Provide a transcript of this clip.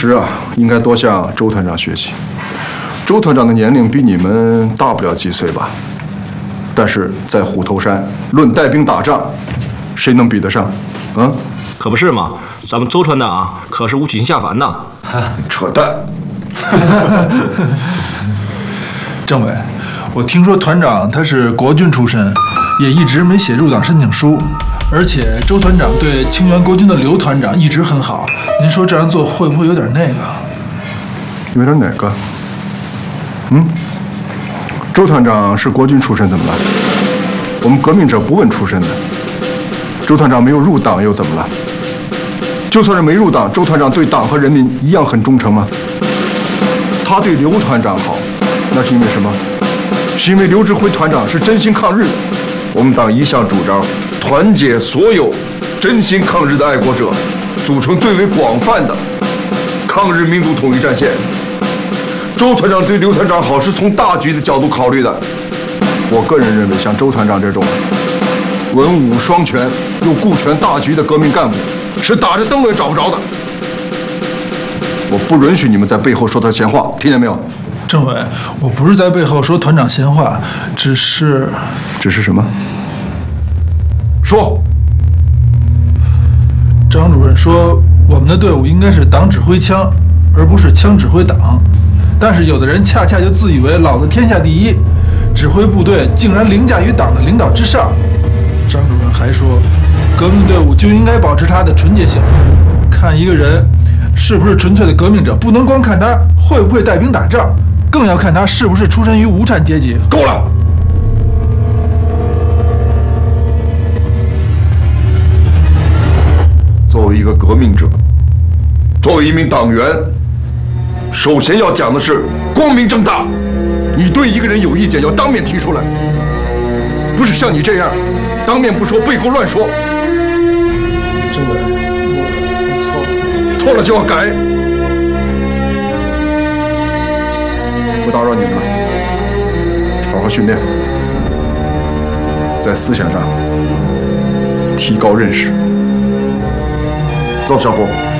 时啊，应该多向周团长学习。周团长的年龄比你们大不了几岁吧，但是在虎头山论带兵打仗，谁能比得上？啊？ 可不是嘛，咱们周团长啊，可是无曲星下凡呐。 扯淡！ 政委，我听说团长他是国军出身，也一直没写入党申请书，而且周团长对清源国军的刘团长一直很好，您说这样做会不会有点那个？ 有点哪个？周团长是国军出身，怎么了？我们革命者不问出身的。周团长没有入党又怎么了？就算是没入党，周团长对党和人民一样很忠诚吗？他对刘团长好，那是因为什么？是因为刘志辉团长是真心抗日的。我们党一向主张团结所有真心抗日的爱国者，组成最为广泛的抗日民族统一战线。周团长对刘团长好是从大局的角度考虑的。我个人认为，像周团长这种文武双全又顾全大局的革命干部，是打着灯笼也找不着的。我不允许你们在背后说他闲话，听见没有？ 政委，我不是在背后说团长闲话，只是什么？说。 张主任说我们的队伍应该是党指挥枪，而不是枪指挥党。但是有的人恰恰就自以为老子天下第一，指挥部队竟然凌驾于党的领导之上。张主任还说，革命队伍就应该保持它的纯洁性，看一个人是不是纯粹的革命者，不能光看他会不会带兵打仗，更要看他是不是出身于无产阶级。 够了！作为一个革命者，作为一名党员，首先要讲的是光明正大。你对一个人有意见，要当面提出来，不是像你这样当面不说，背后乱说。 政委，我错了， 错了就要改。不打扰你们了，好好训练，在思想上提高认识。走，小虎。